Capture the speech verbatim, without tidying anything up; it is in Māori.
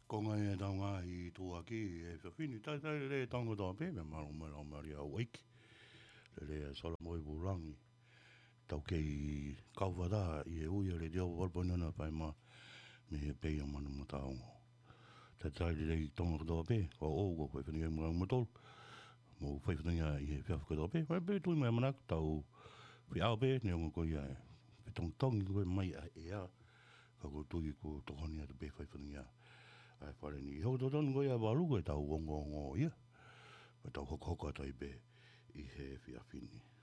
Ko ngai e tau ngā i tua ki e whiwhini, tai tai le tango tau pē, me maro maro mari au waiki. Le le sala moi burangi. Tau kei kauwara i e uia le diau walponana pai ma me he pei a manu mataongo. Tai tai le i tonga tau pē, ko o ko whiwhini e murang matol. Mo whiwhini i e whiwhika tau pē, mai pē tui mai manak tau whi au pē, ne ongo ko ia e. Tong tongi koe mai a e a. Ka ko tui ko tohoni atu pē whiwhini a. Ai whare ni hau tau tonu koe a walu koe tau ongo ongo ia. Mai tau hoko hoko atai pe i he whiawhini.